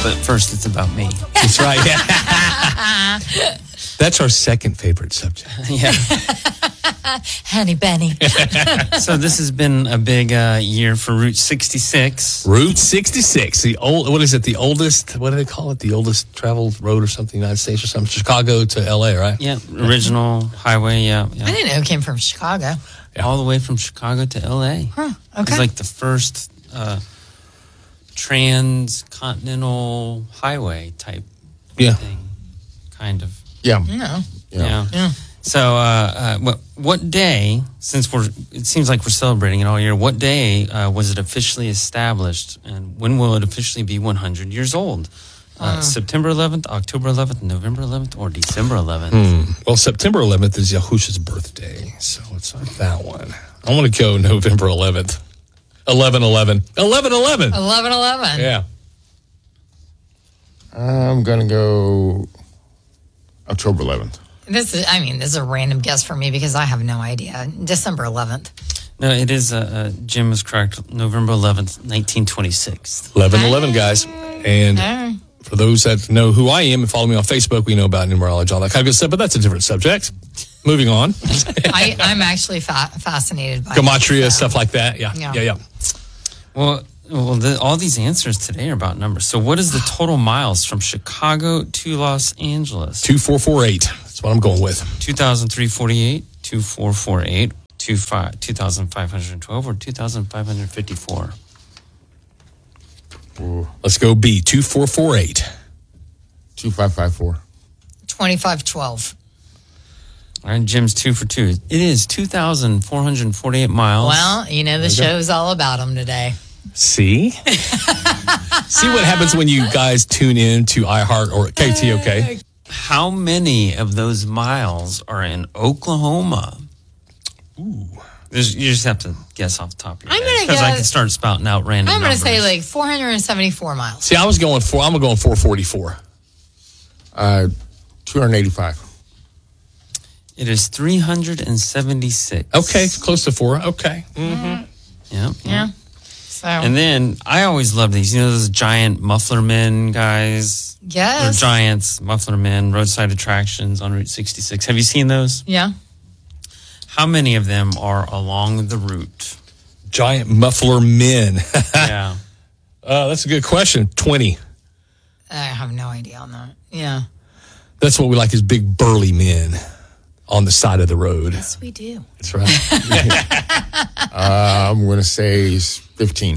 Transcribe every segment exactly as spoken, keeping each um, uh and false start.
But first, it's about me. That's right. Yeah. That's our second favorite subject. Yeah. Honey Benny. So this has been a big uh, year for Route sixty-six. Route sixty-six, the old, what is it, the oldest, what do they call it? The oldest traveled road or something in the United States or something? Chicago to L A, right? Yeah, original highway, yeah. yeah. I didn't know it came from Chicago. Yeah. All the way from Chicago to L A. Huh, okay. It was like the first uh, transcontinental highway type Yeah. thing, kind of. Yeah. Yeah. Yeah. Yeah. So, uh, uh, what what day? Since we're, it seems like we're celebrating it all year. What day uh, was it officially established, and when will it officially be one hundred years old? Uh, Uh. September eleventh, October eleventh, November eleventh, or December eleventh? Hmm. Well, September eleventh is Yahusha's birthday, so it's not that one. I want to go November eleventh. eleven eleven. eleven eleven. eleven eleven. Yeah. I'm going to go October eleventh. This is, I mean, this is a random guess for me because I have no idea. December eleventh. No, it is. Uh, uh, Jim was correct. November eleventh, nineteen twenty-six. eleven eleven, guys. And Alright. for those that know who I am and follow me on Facebook, we know about numerology, all that kind of good stuff, but that's a different subject. Moving on. I, I'm actually fa- fascinated by Gematria, it, so. stuff like that. Yeah. Yeah, Yeah. yeah. Well, well, the, all these answers today are about numbers. So, what is the total miles from Chicago to Los Angeles? two four four eight. That's what I'm going with. two thousand three hundred forty-eight, two thousand four hundred forty-eight, two thousand five hundred twelve, or two thousand five hundred fifty-four? Ooh. Let's go B, two four four eight. two five five four. twenty-five twelve. All right, Jim's two for two. It is two thousand four hundred forty-eight miles. Well, you know, the show's all about them today. See? See what happens when you guys tune in to iHeart or K T O K? How many of those miles are in Oklahoma? Ooh. There's, you just have to guess off the top of your I'm head. gonna Because I guess- can start spouting out random I'm going to numbers. say like four hundred seventy-four miles. See, I was going for, I'm going four forty-four. Uh, two hundred eighty-five. It is three hundred seventy-six. Okay, close to four. Okay. Yeah, yeah. Yeah. So, And then I always love these. You know those giant muffler men guys? They're yes. giants, muffler men, roadside attractions on Route sixty-six. Have you seen those? Yeah. How many of them are along the route? Giant muffler men. Yeah. uh, that's a good question. twenty. I have no idea on that. Yeah. That's what we like is big burly men on the side of the road. Yes, we do. That's right. Uh, I'm going to say fifteen.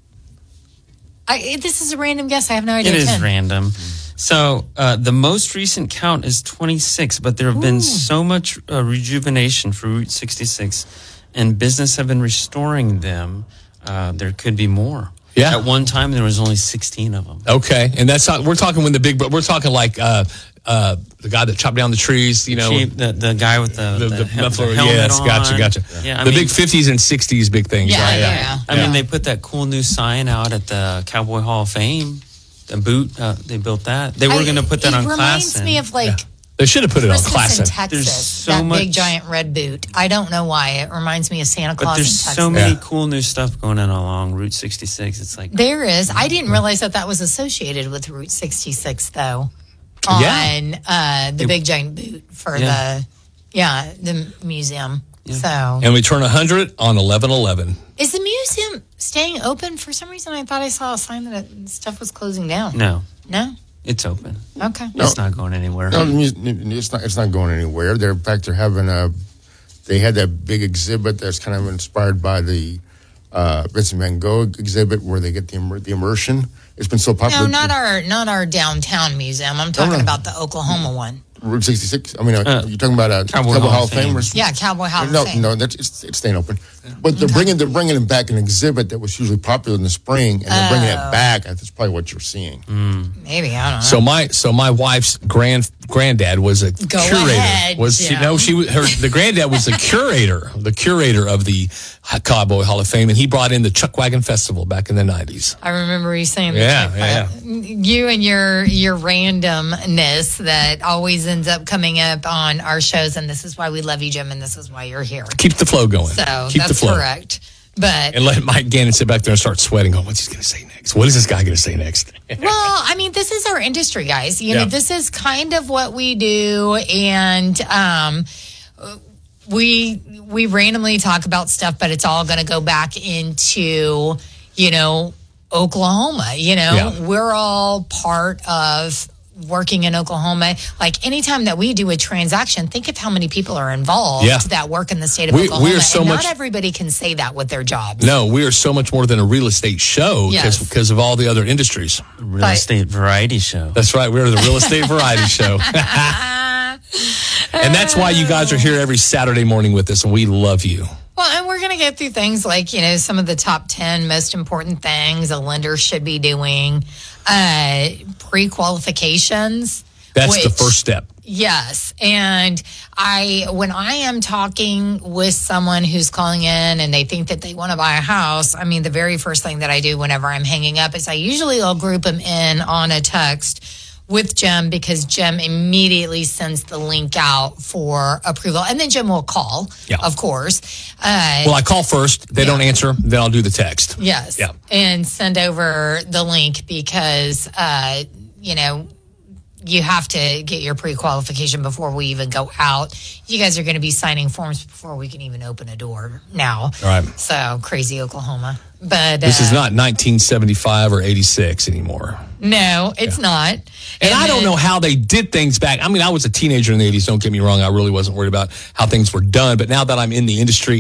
I, this is a random guess. I have no idea. It is ten. random. So uh, the most recent count is twenty-six, but there have been so much uh, rejuvenation for Route sixty-six, and business have been restoring them. Uh, there could be more. Yeah. At one time, there was only sixteen of them. Okay. And that's not, we're talking when the big, but we're talking like uh, uh, the guy that chopped down the trees, you know. Cheap, the, the guy with the, The, the, the, hel- muffler, the helmet yes, on. gotcha, gotcha. Yeah, I the mean, big fifties and sixties big things. Yeah, right? yeah, yeah. I mean, they put that cool new sign out at the Cowboy Hall of Fame. The boot, uh, they built that. They were I- going to put that it on reminds Classen. me of like They should have put it on Christmas in Classen. Texas. There's so that much- big giant red boot. I don't know why. It reminds me of Santa But Claus in there's Texas. so many Yeah. cool new stuff going on along Route sixty-six. It's like, There is. I didn't realize that that was associated with Route sixty-six, though. On Yeah. uh, the It- big giant boot for Yeah. the, yeah, the museum. Yeah. So, And we turn one hundred on eleven eleven. is the museum staying open? For some reason, I thought I saw a sign that it, stuff was closing down. no, No? it's open. Okay. It's not going anywhere. No, the muse- it's not. It's not going anywhere. They're, in fact, they're having a. They had that big exhibit that's kind of inspired by the uh, Vincent Van Gogh exhibit, where they get the immer- the immersion. It's been so popular. No, not our not our downtown museum. I'm talking no. about the Oklahoma one. Route sixty-six. I mean, uh, Uh, you're talking about a Cowboy Cowboy Hall Hall of of Fame. Fame. or- Yeah, Cowboy Hall of No, Fame. no, that's it's, it's staying open. But they're bringing they're bringing it back an exhibit that was usually popular in the spring, and they're bringing Oh. it back. That's probably what you're seeing. Maybe, I don't know. So my so my wife's grand granddad was a Go curator. ahead, was she? Jim. No, she was- her the granddad was the curator, the curator of the Cowboy Hall of Fame, and he brought in the Chuck Wagon Festival back in the nineties. I remember you saying Yeah, that. yeah, You and your your randomness that always ends up coming up on our shows, and this is why we love you, Jim, and this is why you're here. Keep the flow going. So Keep the that's flow. correct. But And let Mike Gannon sit back there and start sweating on what he's going to say next. next? What is this guy going to say next? Well, I mean, this is our industry, guys. You Yeah. know, this is kind of what we do, and um, we we randomly talk about stuff, but it's all going to go back into, you know, Oklahoma. You know, Yeah. we're all part of working in Oklahoma. Like anytime that we do a transaction, think of how many people are involved Yeah. that work in the state of We- we Oklahoma. are so and much- not everybody can say that with their jobs. No, we are so much more than a real estate show Yes. because of all the other industries. Real But- estate variety show. That's right. We're the real estate variety show. And that's why you guys are here every Saturday morning with us, and we love you. Well, and we're going to get through things like, you know, some of the top ten most important things a lender should be doing, uh, pre-qualifications. That's the which- first step. Yes. And I, when I am talking with someone who's calling in and they think that they want to buy a house, I mean, the very first thing that I do whenever I'm hanging up is I usually will group them in on a text with Jim, because Jim immediately sends the link out for approval. And then Jim will call, Yeah. of course. Uh, Well, I call first. They Yeah. don't answer. Then I'll do the text. Yes. Yeah. And send over the link because, uh, you know, you have to get your pre-qualification before we even go out. You guys are going to be signing forms before we can even open a door now. All right. So crazy Oklahoma. But This uh, is not nineteen seventy-five or eighty-six anymore. No, it's not. And, I don't then- know how they did things back. I mean, I was a teenager in the eighties. Don't get me wrong. I really wasn't worried about how things were done. But now that I'm in the industry